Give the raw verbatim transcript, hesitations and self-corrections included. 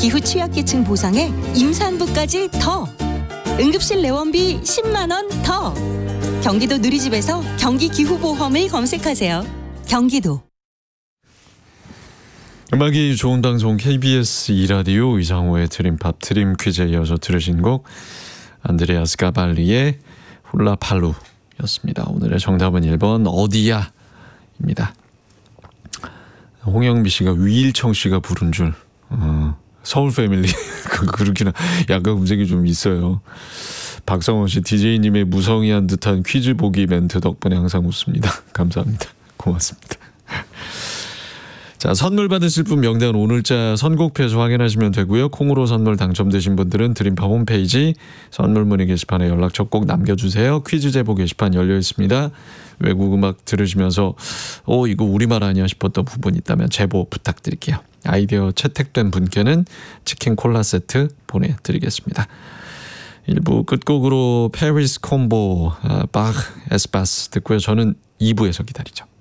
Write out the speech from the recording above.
기후 취약계층 보상에 임산부까지 더. 응급실 내원비 십만 원 더. 경기도 누리집에서 경기기후보험을 검색하세요. 경기도. 음악이 좋은 방송 케이비에스 이 라디오 이상호의 드림팝 드림 퀴즈에 이어서 들으신 곡 안드레아 스카발리의 훌라팔루였습니다. 오늘의 정답은 일 번 어디야 입니다. 홍영미 씨가 위일청 씨가 부른 줄 어, 서울 패밀리 그렇게나 약간 음색이 좀 있어요. 박성원 씨 디제이님의 무성의한 듯한 퀴즈 보기 멘트 덕분에 항상 웃습니다. 감사합니다. 고맙습니다. 자, 선물 받으실 분 명단 오늘자 선곡표에서 확인하시면 되고요. 콩으로 선물 당첨되신 분들은 드림팝 홈페이지 선물 문의 게시판에 연락처 꼭 남겨주세요. 퀴즈 제보 게시판 열려 있습니다. 외국 음악 들으시면서 어 이거 우리말 아니야 싶었던 부분 있다면 제보 부탁드릴게요. 아이디어 채택된 분께는 치킨 콜라 세트 보내드리겠습니다. 일 부 끝곡으로 페리스 콤보 아, 바흐 에스파스 듣고요. 저는 이 부에서 기다리죠.